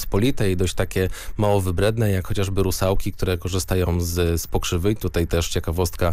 pospolite i dość takie mało wybredne, jak chociażby rusałki, które korzystają z pokrzywy. Tutaj też ciekawostka,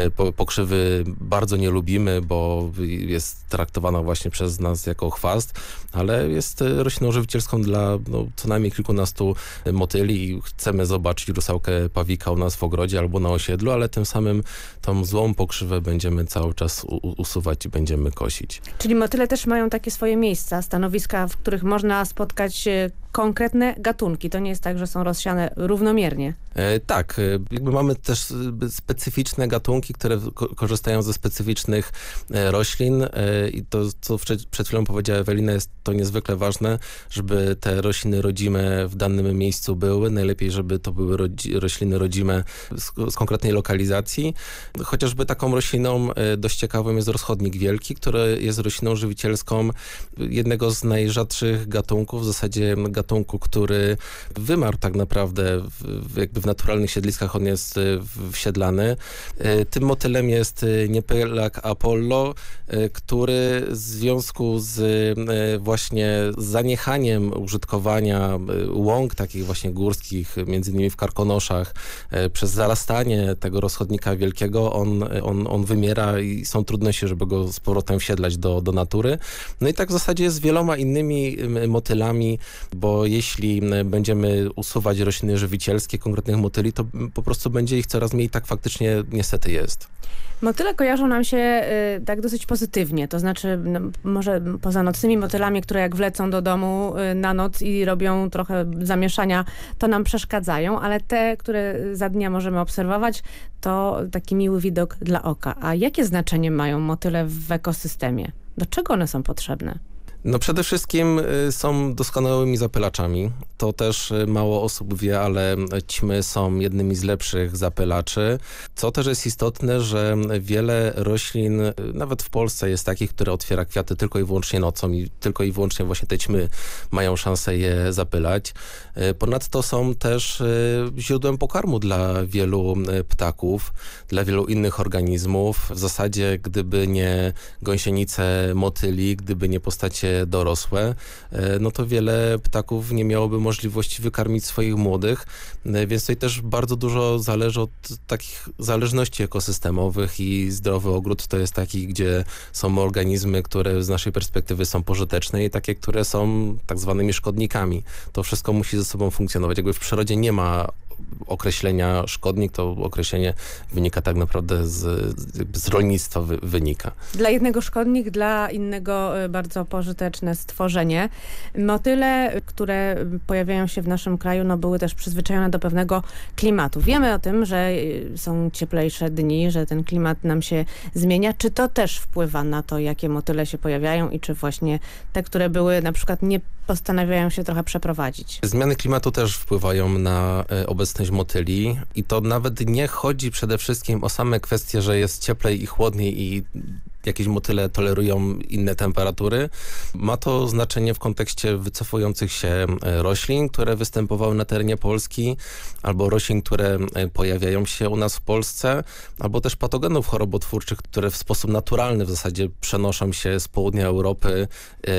pokrzywy bardzo nie lubimy, bo jest traktowana właśnie przez nas jako chwast, ale jest rośliną żywicielską dla co najmniej kilkunastu motyli i chcemy zobaczyć rusałkę pawika u nas w ogrodzie albo na osiedlu, ale tym samym tą złą pokrzywę będziemy cały czas usuwać i będziemy kosić. Czyli motyle też mają takie swoje miejsca, stanowiska, w których można spotkać konkretne gatunki. To nie jest tak, że są rozsiane równomiernie. Tak, jakby mamy też specyficzne gatunki, które korzystają ze specyficznych roślin i to, co przed chwilą powiedziała Ewelina, jest to niezwykle ważne, żeby te rośliny rodzime w danym miejscu były. Najlepiej, żeby to były rośliny rodzime z konkretnej lokalizacji. Chociażby taką rośliną dość ciekawą jest rozchodnik wielki, który jest rośliną żywicielską jednego z najrzadszych gatunków, w zasadzie gatunku, który wymarł tak naprawdę jakby w naturalnych siedliskach, on jest wsiedlany. Tym motylem jest Niepelak Apollo, który w związku z właśnie zaniechaniem użytkowania łąk takich właśnie górskich, między innymi w Karkonoszach, przez zarastanie tego rozchodnika wielkiego, on wymiera i są trudności, żeby go z powrotem wsiedlać do natury. No i tak w zasadzie jest z wieloma innymi motylami, bo jeśli będziemy usuwać rośliny żywicielskie konkretnych motyli, to po prostu będzie ich coraz mniej, tak faktycznie niestety jest. Motyle kojarzą nam się tak dosyć pozytywnie, to znaczy może poza nocnymi motylami, które jak wlecą do domu na noc i robią trochę zamieszania, to nam przeszkadzają, ale te, które za dnia możemy obserwować, to taki miły widok dla oka. A jakie znaczenie mają motyle w ekosystemie? Do czego one są potrzebne? No przede wszystkim są doskonałymi zapylaczami. To też mało osób wie, ale ćmy są jednymi z lepszych zapylaczy. Co też jest istotne, że wiele roślin, nawet w Polsce jest takich, które otwiera kwiaty tylko i wyłącznie nocą i tylko i wyłącznie właśnie te ćmy mają szansę je zapylać. Ponadto są też źródłem pokarmu dla wielu ptaków, dla wielu innych organizmów. W zasadzie gdyby nie gąsienice motyli, gdyby nie postacie dorosłe, no to wiele ptaków nie miałoby możliwości wykarmić swoich młodych, więc tutaj też bardzo dużo zależy od takich zależności ekosystemowych i zdrowy ogród to jest taki, gdzie są organizmy, które z naszej perspektywy są pożyteczne i takie, które są tak zwanymi szkodnikami. To wszystko musi ze sobą funkcjonować. Jakby w przyrodzie nie ma określenia szkodnik, to określenie wynika tak naprawdę z rolnictwa wynika. Dla jednego szkodnik, dla innego bardzo pożyteczne stworzenie. Motyle, które pojawiają się w naszym kraju, no były też przyzwyczajone do pewnego klimatu. Wiemy o tym, że są cieplejsze dni, że ten klimat nam się zmienia. Czy to też wpływa na to, jakie motyle się pojawiają i czy właśnie te, które były na przykład nie postanawiają się trochę przeprowadzić? Zmiany klimatu też wpływają na obecność motyli i to nawet nie chodzi przede wszystkim o same kwestie, że jest cieplej i chłodniej i jakieś motyle tolerują inne temperatury. Ma to znaczenie w kontekście wycofujących się roślin, które występowały na terenie Polski, albo roślin, które pojawiają się u nas w Polsce, albo też patogenów chorobotwórczych, które w sposób naturalny w zasadzie przenoszą się z południa Europy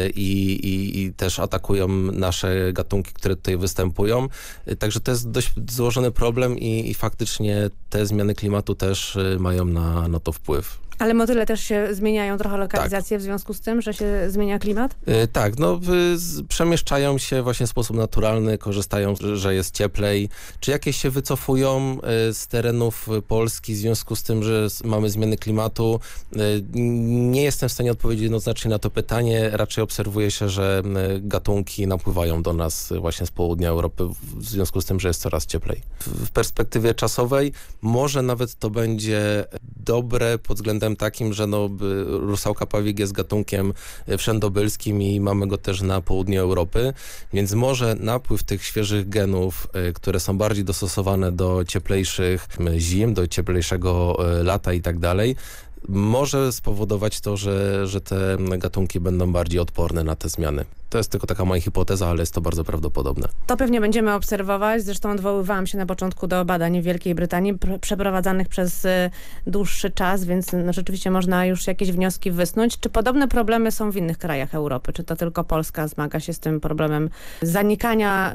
i też atakują nasze gatunki, które tutaj występują. Także to jest dość złożony problem i faktycznie te zmiany klimatu też mają na to wpływ. Ale motyle też się zmieniają trochę lokalizację w związku z tym, że się zmienia klimat? Tak, no przemieszczają się właśnie w sposób naturalny, korzystają, że jest cieplej. Czy jakieś się wycofują z terenów Polski w związku z tym, że mamy zmiany klimatu? Nie jestem w stanie odpowiedzieć jednoznacznie na to pytanie. Raczej obserwuje się, że gatunki napływają do nas właśnie z południa Europy w związku z tym, że jest coraz cieplej. W perspektywie czasowej może nawet to będzie dobre pod względem takim, że rusałka pawik jest gatunkiem wszędobylskim i mamy go też na południu Europy, więc może napływ tych świeżych genów, które są bardziej dostosowane do cieplejszych zim, do cieplejszego lata i tak dalej, może spowodować to, że te gatunki będą bardziej odporne na te zmiany. To jest tylko taka moja hipoteza, ale jest to bardzo prawdopodobne. To pewnie będziemy obserwować. Zresztą odwoływałam się na początku do badań w Wielkiej Brytanii przeprowadzanych przez dłuższy czas, więc rzeczywiście można już jakieś wnioski wysnuć. Czy podobne problemy są w innych krajach Europy? Czy to tylko Polska zmaga się z tym problemem zanikania